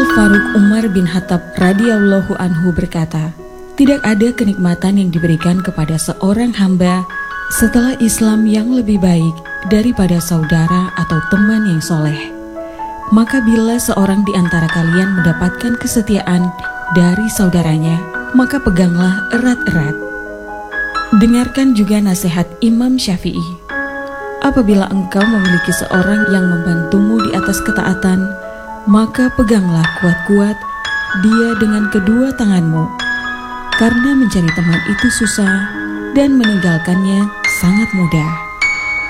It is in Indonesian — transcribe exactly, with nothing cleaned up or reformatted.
Al-Faruq Umar bin Khattab radhiyallahu anhu berkata, tidak ada kenikmatan yang diberikan kepada seorang hamba setelah Islam yang lebih baik daripada saudara atau teman yang soleh. Maka bila seorang di antara kalian mendapatkan kesetiaan dari saudaranya, maka peganglah erat-erat. Dengarkan juga nasihat Imam Syafi'i. Apabila engkau memiliki seorang yang membantumu di atas ketaatan, maka peganglah kuat-kuat dia dengan kedua tanganmu, karena mencari teman itu susah dan meninggalkannya sangat mudah.